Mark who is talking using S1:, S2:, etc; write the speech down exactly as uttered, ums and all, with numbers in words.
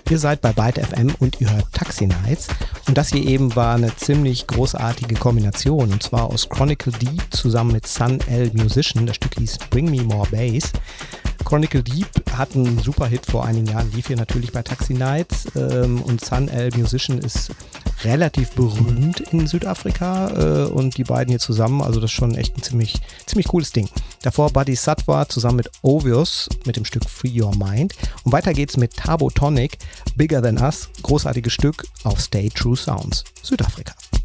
S1: Ihr seid bei Byte F M und ihr hört Taxi Nights. Und das hier eben war eine ziemlich großartige Kombination. Und zwar aus Chronicle Deep zusammen mit Sun L Musician. Das Stück hieß Bring Me More Bass. Chronicle Deep hat einen super Hit vor einigen Jahren, lief hier natürlich bei Taxi Nights. Ähm, und Sun L Musician ist relativ berühmt in Südafrika. Äh, und die beiden hier zusammen, also das ist schon echt ein ziemlich, ziemlich cooles Ding. Davor Buddy Sattva zusammen mit Ovius mit dem Stück Free Your Mind. Und weiter geht's mit Tabo Tonic, Bigger Than Us, großartiges Stück auf Stay True Sounds, Südafrika.